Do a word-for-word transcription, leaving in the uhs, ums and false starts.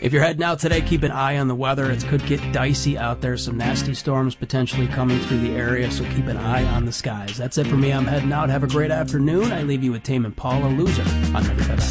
If you're heading out today, keep an eye on the weather. It could get dicey out there. Some nasty storms potentially coming through the area, so keep an eye on the skies. That's it for me. I'm heading out. Have a great afternoon. I leave you with Tame Impala, Loser on ninety-five.